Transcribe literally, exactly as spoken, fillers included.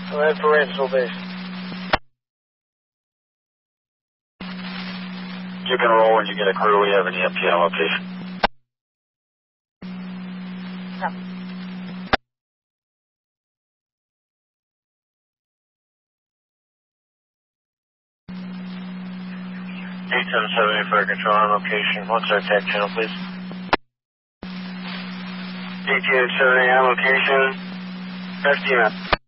Go ahead for Ransom base. You can roll when you get a crew. We have an E M P on location. Copy. eight seven seven for control on location. What's our tag channel, please? eight seven seven on location. F T M.